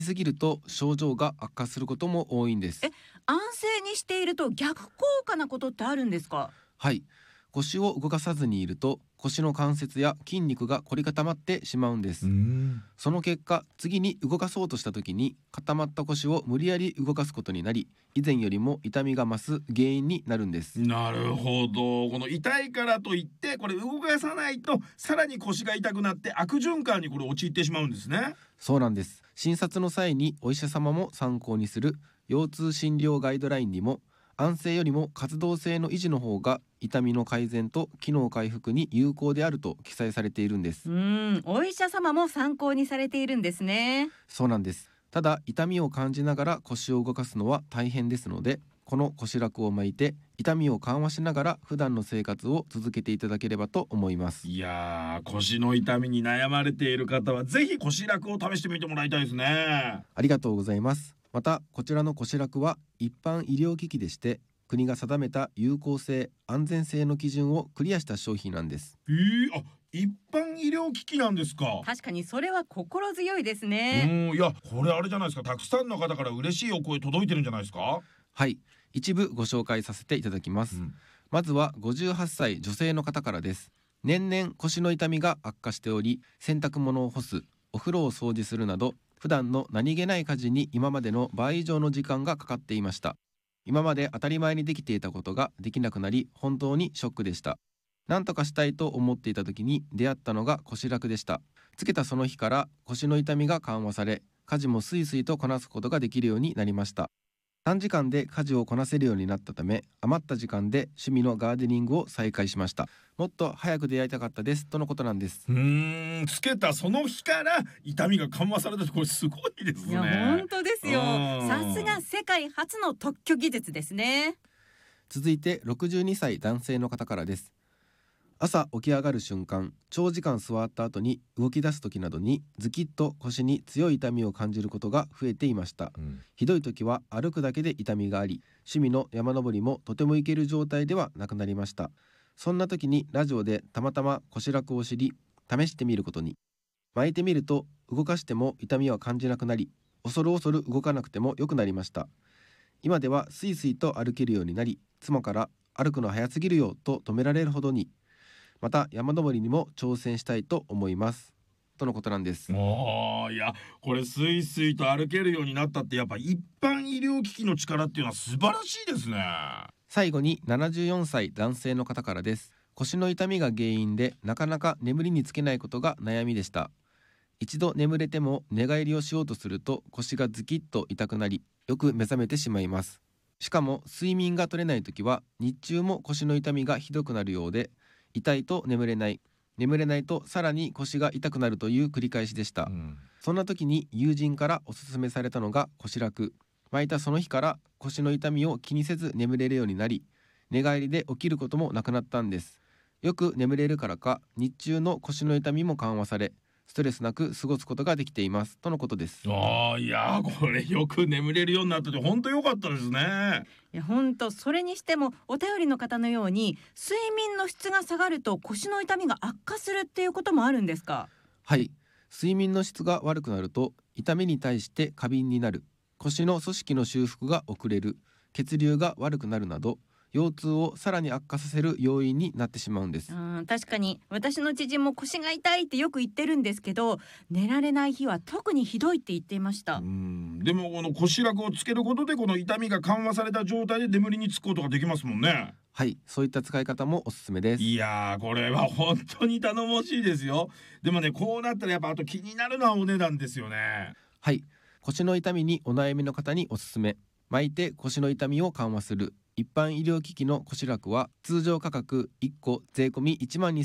すぎると症状が悪化することも多いんです。 安静にしていると逆効果なことってあるんですか？ はい、腰を動かさずにいると腰の関節や筋肉が凝り固まってしまうんでうーす。 ん。 その結果、次に動かそうとした時に固まった腰を無理やり動かすことになり、以前よりも痛みが増す原因になるんです。 なるほど。この痛いからといってこれ動かさないとさらに腰が痛くなって悪循環にこれ陥ってしまうんですね。 そうなんです。診察の際にお医者様も参考にする腰痛診療ガイドラインにも、安静よりも活動性の維持の方が痛みの改善と機能回復に有効であると記載されているんです。 お医者様も参考にされているんですね。 そうなんです。ただ痛みを感じながら腰を動かすのは大変ですので、この腰楽を巻いて痛みを緩和しながら普段の生活を続けていただければと思います。 いやー、腰の痛みに悩まれている方はぜひ腰楽を試してみてもらいたいですね。 ありがとうございます。またこちらの腰楽は一般医療機器でして、国が定めた有効性安全性の基準をクリアした商品なんです。 一般医療機器なんですか。 確かにそれは心強いですうね。 いや、これあれじゃないですか。たくさんの方から嬉しいお声届いてるんじゃないですか。 はい、一部ご紹介させていただきます。まずは58歳女性の方からです。年々腰の痛みが悪化しており、洗濯物を干す、お風呂を掃除するなど普段の何気ない家事に今までの倍以上の時間がかかっていました。今まで当たり前にできていたことができなくなり、本当にショックでした。何とかしたいと思っていた時に出会ったのが腰楽でした。つけたその日から腰の痛みが緩和され、家事もスイスイとこなすことができるようになりました。短時間で家事をこなせるようになったため、余った時間で趣味のガーデニングを再開しました。もっと早く出会いたかったですとのことなんです。 つけたその日から痛みが緩和されたって、これすごいですね。 いや本当ですよ。 うんさすが世界初の特許技術ですね。 続いて62歳男性の方からです。朝起き上がる瞬間、長時間座った後に動き出す時などにズキッと腰に強い痛みを感じることが増えていました。ひどい時は歩くだけで痛みがあり、趣味の山登りもとても行ける状態ではなくなりました。そんな時にラジオでたまたま腰楽を知り、試してみることに。巻いてみると動かしても痛みは感じなくなり、恐る恐る動かなくても良くなりました。今ではスイスイと歩けるようになり、妻から歩くの早すぎるよと止められるほどに。また山登りにも挑戦したいと思いますとのことなんです。 いや、これスイスイと歩けるようになったって、やっぱ一般医療機器の力っていうのは素晴らしいですね。 最後に74歳男性の方からです。腰の痛みが原因でなかなか眠りにつけないことが悩みでした。一度眠れても寝返りをしようとすると腰がズキッと痛くなり、よく目覚めてしまいます。しかも睡眠が取れないときは日中も腰の痛みがひどくなるようで、痛いと眠れない、眠れないとさらに腰が痛くなるという繰り返しでした。そんな時に友人からおすすめされたのが腰楽。巻いたその日から腰の痛みを気にせず眠れるようになり、寝返りで起きることもなくなったんです。よく眠れるからか日中の腰の痛みも緩和され、ストレスなく過ごすことができていますとのことです。 いや、これよく眠れるようになってて本当良かったですね。 いや本当、それにしてもお便りの方のように睡眠の質が下がると腰の痛みが悪化するっていうこともあるんですか？ はい、睡眠の質が悪くなると痛みに対して過敏になる、腰の組織の修復が遅れる、血流が悪くなるなど腰痛をさらに悪化させる要因になってしまうんです。 確かに私の知人も腰が痛いってよく言ってるんですけど、寝られない日は特にひどいって言っていました。 でもこの腰楽をつけることでこの痛みが緩和された状態で眠りにつくことができますもんね。 はい、そういった使い方もおすすめです。 いやー、これは本当に頼もしいですよ。でもね、こうなったらやっぱあと気になるのはお値段ですよね。 はい、腰の痛みにお悩みの方におすすめ、巻いて腰の痛みを緩和する一般医療機器の腰楽は通常価格1個税込み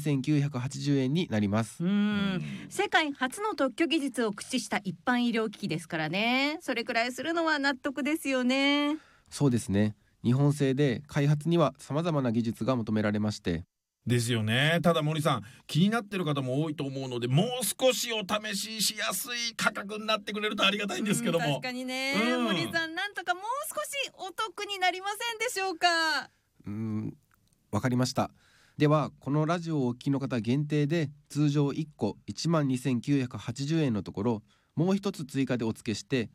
12,980 円になります。 世界初の特許技術を駆使した一般医療機器ですからね。それくらいするのは納得ですよね。 そうですね。日本製で開発には様々な技術が求められまして。 ですよね。ただ森さん、気になってる方も多いと思うので、もう少しお試ししやすい価格になってくれるとありがたいんですけども。 確かにね、森さん、なんとかもう少しお得になりませんでしょうか？ わかりました。ではこのラジオをお聞きの方限定で通常1個 12,980 円のところもう一つ追加でお付けして